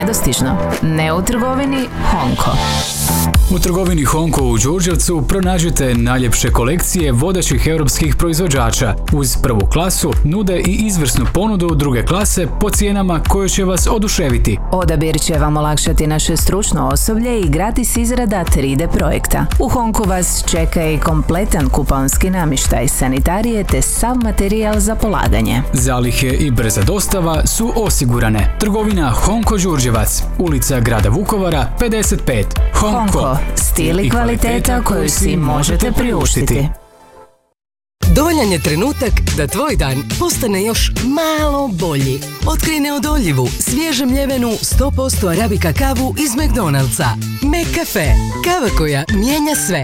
Nedostižno. Ne u trgovini Honko. U trgovini Honko u Đurđevcu pronađite najljepše kolekcije vodećih europskih proizvođača. Uz prvu klasu nude i izvrsnu ponudu druge klase po cijenama koje će vas oduševiti. Odabir će vam olakšati naše stručno osoblje i gratis izrada 3D projekta. U Honku vas čeka i kompletan kuponski namještaj, sanitarije te sav materijal za polaganje. Zalihe i brza dostava su osigurane. Trgovina Honko Đurđevac, ulica Grada Vukovara 55. Honko, stil i kvaliteta koju si možete priuštiti. Dovoljan je trenutak da tvoj dan postane još malo bolji. Otkrij neodoljivu, svježe mljevenu 100% arabika kavu iz McDonald'sa. McCafe, kava koja mijenja sve.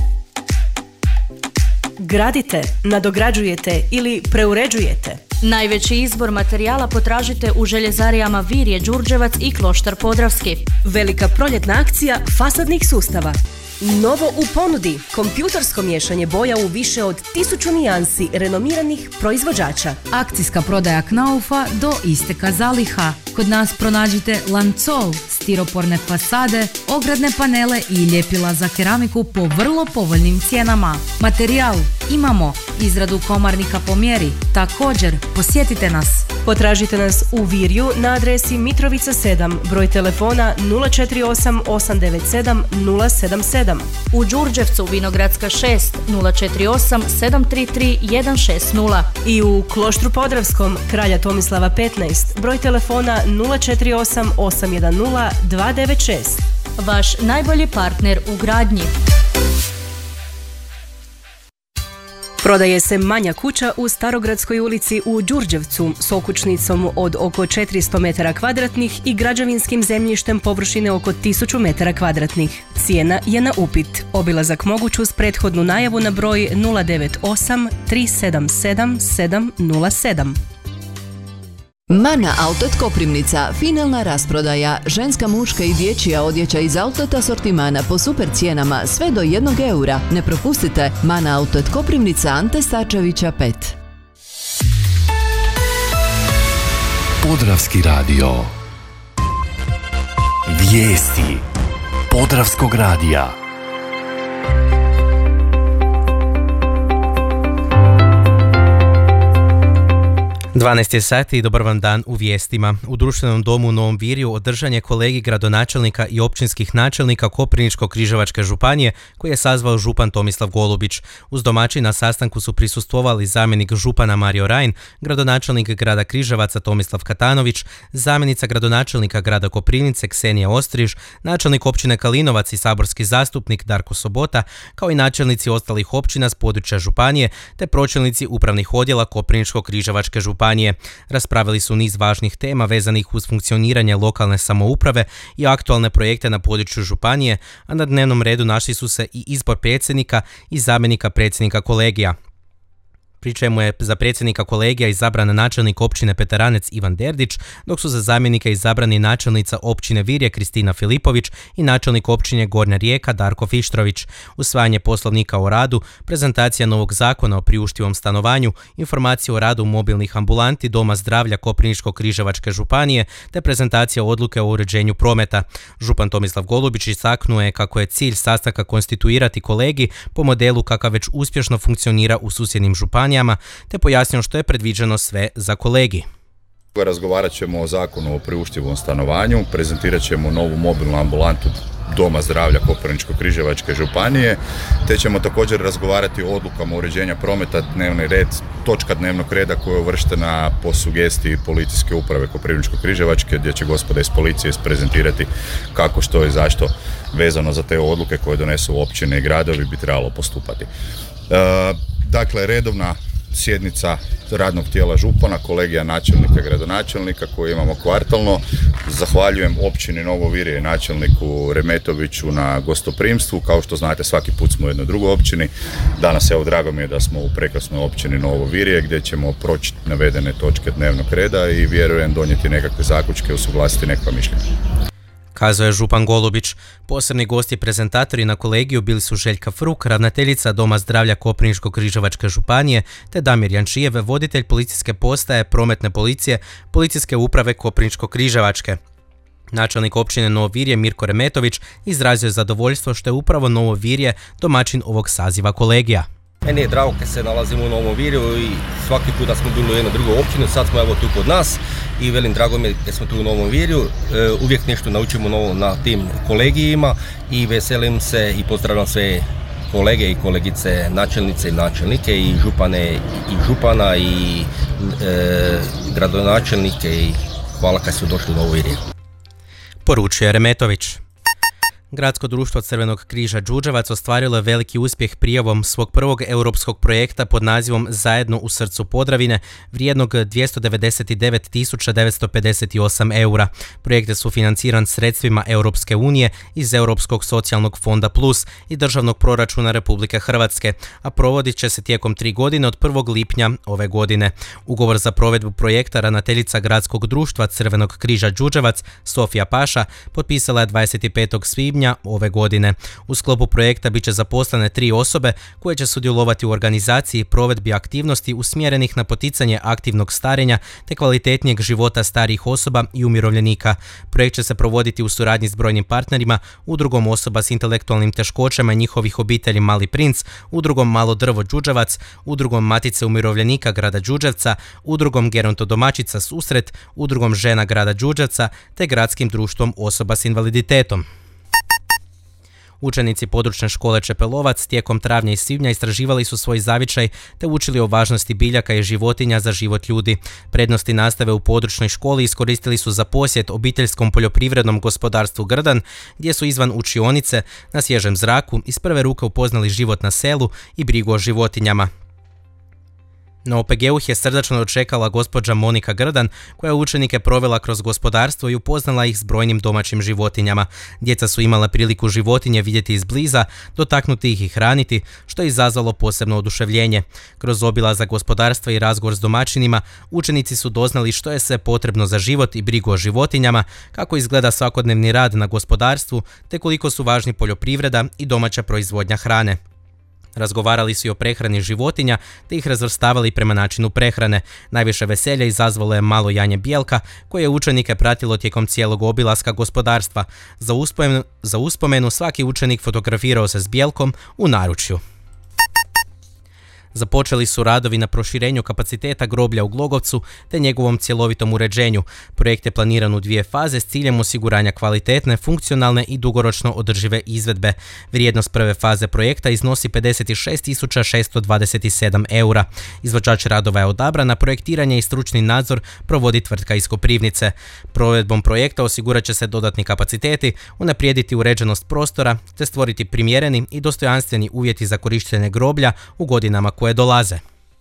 Gradite, nadograđujete ili preuređujete. Najveći izbor materijala potražite u željezarijama Virje, Đurđevac i Kloštar Podravski. Velika proljetna akcija fasadnih sustava. Novo u ponudi, kompjutersko miješanje boja u više od 1000 nijansi renomiranih proizvođača. Akcijska prodaja Knaufa do isteka zaliha. Kod nas pronađite Lancol, stiroporne fasade, ogradne panele i ljepila za keramiku po vrlo povoljnim cijenama. Materijal imamo, izradu komarnika po mjeri. Također, posjetite nas. Potražite nas u Virju na adresi Mitrovica 7, broj telefona 048 897 077. U Đurđevcu Vinogradska 6, 048 733 160. I u Kloštru Podravskom Kralja Tomislava 15, broj telefona 048 810 296. Vaš najbolji partner u gradnji. Prodaje se manja kuća u Starogradskoj ulici u Đurđevcu s okućnicom od oko 400 metara kvadratnih i građevinskim zemljištem površine oko 1000 metara kvadratnih. Cijena je na upit. Obilazak moguć uz prethodnu najavu na broj 098 377 707. Mana Outlet Koprivnica, finalna rasprodaja, ženska, muška i dječja odjeća iz outlet asortimana po super cijenama sve do 1 eura. Ne propustite, Mana Outlet Koprivnica, Ante Starčevića 5. Podravski radio. Vijesti Podravskog radija. 12 sati i dobar vam dan u vijestima. U društvenom domu u Novom Virju održan je kolegij gradonačelnika i općinskih načelnika Koprivničko-križevačke županije koji je sazvao župan Tomislav Golubić. Uz domaćin na sastanku su prisustvovali zamjenik župana Mario Rajn, gradonačelnik grada Križevaca Tomislav Katanović, zamjenica gradonačelnika grada Koprivnice Ksenija Ostriž, načelnik općine Kalinovac i saborski zastupnik Darko Sobota, kao i načelnici ostalih općina s područja županije te pročelnici upravnih odjela Koprivničko-križevačke županije. Raspravili su niz važnih tema vezanih uz funkcioniranje lokalne samouprave i aktualne projekte na području županije, a na dnevnom redu našli su se i izbor predsjednika i zamjenika predsjednika kolegija. Pri čemu je za predsjednika kolegija izabran načelnik općine Peteranec Ivan Derdić, dok su za zamjenika izabrani načelnica općine Virje Kristina Filipović i načelnik općine Gornja Rijeka Darko Fištrović. Usvajanje poslovnika o radu, prezentacija novog zakona o priuštivom stanovanju, informacije o radu mobilnih ambulanti Doma zdravlja Koprivničko-križevačke županije te prezentacija odluke o uređenju prometa. Župan Tomislav Golubić istaknuo je kako je cilj sastanka konstituirati kolegij po modelu kakav već uspješno funkcionira u susjednim županijama, te pojasnio što je predviđeno sve za kolegij. Razgovarat ćemo o zakonu o priuštivom stanovanju, prezentirat ćemo novu mobilnu ambulantu Doma zdravlja Koprivničko-križevačke županije, te ćemo također razgovarati o odlukama uređenja prometa, dnevni red, točka dnevnog reda koja je uvrštena po sugestiji policijske uprave Koprivničko-križevačke, gdje će gospoda iz policije isprezentirati kako, što i zašto vezano za te odluke koje donesu općine i gradovi bi trebalo postupati. Dakle, redovna sjednica radnog tijela župana, kolegija načelnika i gradonačelnika koju imamo kvartalno. Zahvaljujem općini Novo Virje i načelniku Remetoviću na gostoprimstvu. Kao što znate, svaki put smo u jednoj drugoj općini. Danas, evo, drago mi je da smo u prekrasnoj općini Novo Virje gdje ćemo proći navedene točke dnevnog reda i vjerujem donijeti nekakve zaključke, usuglasiti nekakva mišljenja. Kazao je župan Golubić. Posebni gosti prezentatori na kolegiju bili su Željka Fruk, ravnateljica Doma zdravlja Koprivničko-križevačke županije, te Damir Jančijev, voditelj policijske postaje prometne policije, policijske uprave Koprivničko-križevačke. Načelnik općine Novo Virje Mirko Remetović izrazio je zadovoljstvo što je upravo Novo Virje domaćin ovog saziva kolegija. Meni je drago kad se nalazimo u Novom Virju i svaki put da smo bili u jednoj drugoj općini, sad smo evo tu kod nas i velim drago mi je da smo tu u Novom Virju, uvijek nešto naučimo novo na tim kolegijima i veselim se i pozdravljam sve kolege i kolegice, načelnice i načelnike i župane i župana i gradonačelnike i hvala kad su došli u Novo Virje. Poručuje Remetović. Gradsko društvo Crvenog križa Đurđevac ostvarilo je veliki uspjeh prijavom svog prvog europskog projekta pod nazivom Zajedno u srcu Podravine, vrijednog 299.958 eura. Projekt je sufinanciran sredstvima Europske unije iz Europskog socijalnog fonda Plus i državnog proračuna Republike Hrvatske, a provodit će se tijekom 3 godine od 1. lipnja ove godine. Ugovor za provedbu projekta ravnateljica Gradskog društva Crvenog križa Đurđevac Sofija Paša potpisala je 25. svibnja ove godine. U sklopu projekta bit će zaposlene 3 osobe koje će sudjelovati u organizaciji i provedbi aktivnosti usmjerenih na poticanje aktivnog starenja te kvalitetnijeg života starijih osoba i umirovljenika. Projekt će se provoditi u suradnji s brojnim partnerima, udrugom osoba s intelektualnim teškoćama i njihovih obitelji Mali princ, udrugom Malo drvo Đurđevac, udrugom Matice umirovljenika grada Đurđevca, udrugom Gerontodomaćica Susret, udrugom žena grada Đurđevca te gradskim društvom osoba s invaliditetom. Učenici područne škole Čepelovac tijekom travnja i svibnja istraživali su svoj zavičaj te učili o važnosti biljaka i životinja za život ljudi. Prednosti nastave u područnoj školi iskoristili su za posjet obiteljskom poljoprivrednom gospodarstvu Grdan, gdje su izvan učionice na svježem zraku iz prve ruke upoznali život na selu i brigu o životinjama. Na OPG-u ih je srdačno dočekala gospođa Monika Grdan, koja je učenike provela kroz gospodarstvo i upoznala ih s brojnim domaćim životinjama. Djeca su imala priliku životinje vidjeti izbliza, dotaknuti ih i hraniti, što je izazvalo posebno oduševljenje. Kroz obilazak gospodarstva i razgovor s domaćinima, učenici su doznali što je sve potrebno za život i brigu o životinjama, kako izgleda svakodnevni rad na gospodarstvu, te koliko su važni poljoprivreda i domaća proizvodnja hrane. Razgovarali su i o prehrani životinja te ih razvrstavali prema načinu prehrane. Najviše veselja izazvalo je malo Janje Bijelka, koje je učenike pratilo tijekom cijelog obilaska gospodarstva. Za uspomenu svaki učenik fotografirao se s Bijelkom u naručju. Započeli su radovi na proširenju kapaciteta groblja u Glogovcu te njegovom cjelovitom uređenju. Projekt je planiran u 2 faze s ciljem osiguranja kvalitetne, funkcionalne i dugoročno održive izvedbe. Vrijednost prve faze projekta iznosi 56.627 eura. Izvođač radova je odabran, a projektiranje i stručni nadzor provodi tvrtka iz Koprivnice. Provedbom projekta osigurat će se dodatni kapaciteti, unaprijediti uređenost prostora te stvoriti primjereni i dostojanstveni uvjeti za korištenje groblja u godinama koje dolaze.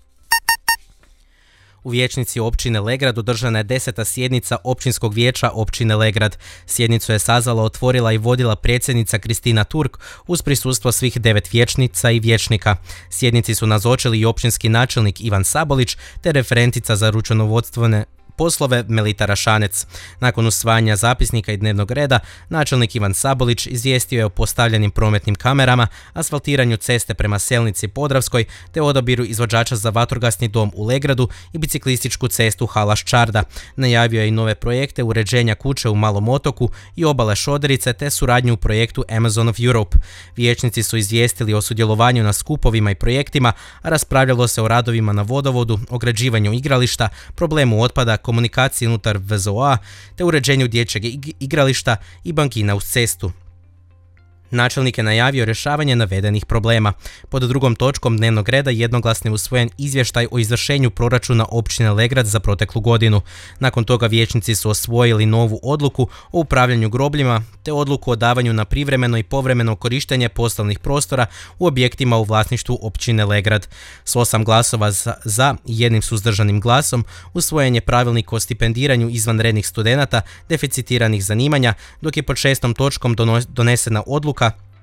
U vijećnici općine Legrad održana je 10. sjednica općinskog vijeća općine Legrad. Sjednicu je sazvala, otvorila i vodila predsjednica Kristina Turk uz prisustvo svih 9 vijećnica i vijećnika. Sjednici su nazočili i općinski načelnik Ivan Sabolić te referentica za računovodstvene poslove Melita Rašanec. Nakon usvajanja zapisnika i dnevnog reda, načelnik Ivan Sabolić izvijestio je o postavljenim prometnim kamerama, asfaltiranju ceste prema Selnici Podravskoj te odabiru izvođača za vatrogasni dom u Legradu i biciklističku cestu Halaš Čarda. Najavio je i nove projekte uređenja kuće u Malom otoku i obale Šoderice te suradnju u projektu Amazon of Europe. Vijećnici su izvijestili o sudjelovanju na skupovima i projektima, a raspravljalo se o radovima na vodovodu, ograđivanju igrališta, problemu otpada, komunikaciji unutar VZO-a te uređenju dječjeg igrališta i bankina uz cestu. Načelnik je najavio rješavanje navedenih problema. Pod drugom točkom dnevnog reda jednoglasno je usvojen izvještaj o izvršenju proračuna općine Legrad za proteklu godinu. Nakon toga vijećnici su osvojili novu odluku o upravljanju grobljima te odluku o davanju na privremeno i povremeno korištenje poslovnih prostora u objektima u vlasništvu općine Legrad. S 8 glasova za i 1 suzdržanim glasom usvojen je pravilnik o stipendiranju izvanrednih studenata deficitiranih zanimanja, dok je pod 6. točkom donesena odluka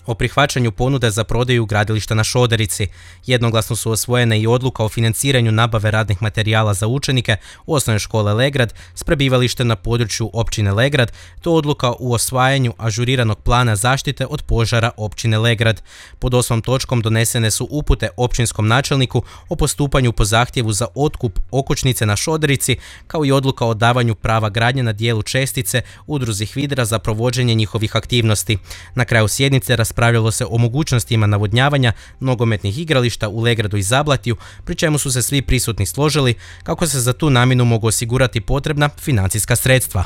o prihvaćanju ponude za prodaju gradilišta na Šoderici. Jednoglasno su osvojene i odluka o financiranju nabave radnih materijala za učenike osnovne škole Legrad s prebivalištem na području općine Legrad, te odluka u osvajanju ažuriranog plana zaštite od požara općine Legrad. Pod 8. točkom donesene su upute općinskom načelniku o postupanju po zahtjevu za otkup okućnice na Šoderici, kao i odluka o davanju prava gradnje na dijelu čestice udruzi HVIDRA za provođenje njihovih aktivnosti. Na kraju sjednice raspravljalo se o mogućnostima navodnjavanja nogometnih igrališta u Legradu i Zablatiju, pri čemu su se svi prisutni složili kako se za tu namjenu mogu osigurati potrebna financijska sredstva.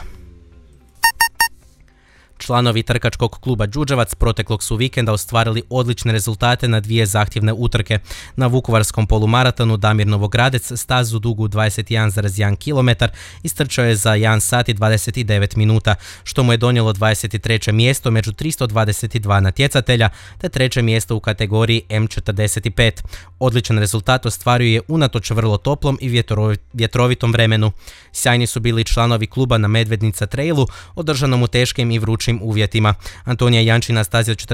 Članovi trkačkog kluba Đurđevac proteklog su vikenda ostvarili odlične rezultate na 2 zahtjevne utrke. Na vukovarskom polumaratonu Damir Novogradec stazu dugu 21,1 km istrčao je za 1 sat i 29 minuta, što mu je donijelo 23. mjesto među 322 natjecatelja, te 3. mjesto u kategoriji M45. Odličan rezultat ostvaruje unatoč vrlo toplom i vjetrovitom vremenu. Sjajni su bili članovi kluba na Medvednica trailu, održanom u teškim i vrućim uvjetima. Antonija Jančina stazi od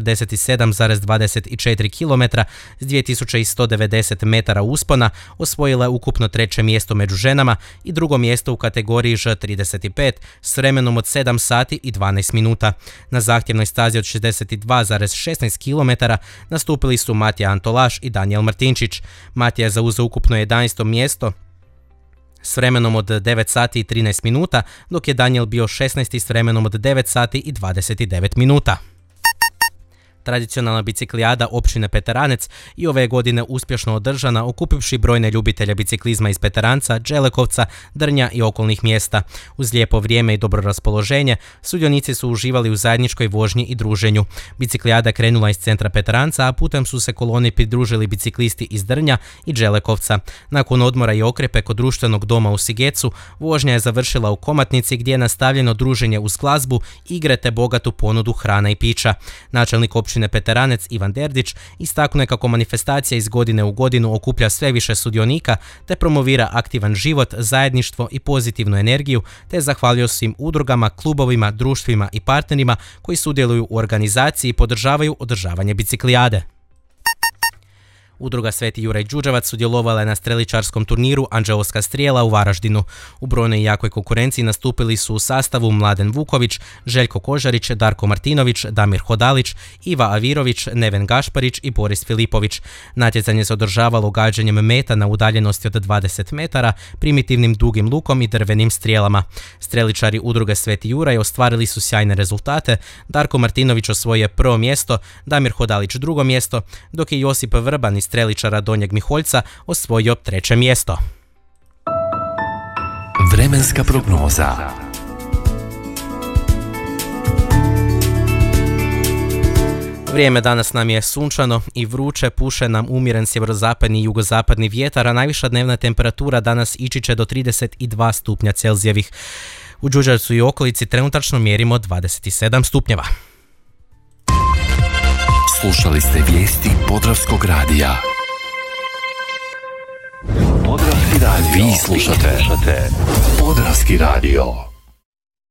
47,24 km s 2190 metara uspona osvojila je ukupno 3. mjesto među ženama i 2. mjesto u kategoriji Ž35 s vremenom od 7 sati i 12 minuta. Na zahtjevnoj stazi od 62,16 km nastupili su Matija Antolaš i Danijel Martinčić. Matija je zauzeo ukupno 11. mjesto s vremenom od 9 sati i 13 minuta, dok je Daniel bio 16. s vremenom od 9 sati i 29 minuta. Tradicionalna biciklijada općine Peteranec i ove godine uspješno održana, okupivši brojne ljubitelje biciklizma iz Peteranca, Đelekovca, Drnja i okolnih mjesta. Uz lijepo vrijeme i dobro raspoloženje, sudionici su uživali u zajedničkoj vožnji i druženju. Biciklijada krenula iz centra Peteranca, a putem su se koloni pridružili biciklisti iz Drnja i Đelekovca. Nakon odmora i okrepe kod društvenog doma u Sigecu, vožnja je završila u Komatnici, gdje je nastavljeno druženje uz glazbu, igre te bogatu ponudu hrana i pića. Načelnik općine Peteranec Ivan Derdić istaknuo je kako manifestacija iz godine u godinu okuplja sve više sudionika te promovira aktivan život, zajedništvo i pozitivnu energiju, te zahvalio svim udrugama, klubovima, društvima i partnerima koji sudjeluju u organizaciji i podržavaju održavanje biciklijade. Udruga Sveti Juraj Đurđevac sudjelovala je na streličarskom turniru Anđeoska strijela u Varaždinu. U brojnoj i jakoj konkurenciji nastupili su u sastavu Mladen Vuković, Željko Kožarić, Darko Martinović, Damir Hodalić, Iva Avirović, Neven Gašparić i Boris Filipović. Natjecanje se održavalo gađanjem meta na udaljenosti od 20 metara, primitivnim dugim lukom i drvenim strijelama. Streličari udruge Sveti Juraj ostvarili su sjajne rezultate. Darko Martinović osvojio prvo mjesto, Damir Hodalić drugo mjesto, dok je Josip Vrban iz streličara Donjeg Miholjca osvojio 3. mjesto. Vremenska prognoza. Vrijeme danas nam je sunčano i vruće, puše nam umjeren sjeverozapadni i jugozapadni vjetar, a najviša dnevna temperatura danas ići će do 32 stupnja Celzijevih. U Đurđevcu i okolici trenutačno mjerimo 27 stupnjeva. Slušali ste vijesti Podravskog radija. Podravski radio. Vi slušate Podravski radio.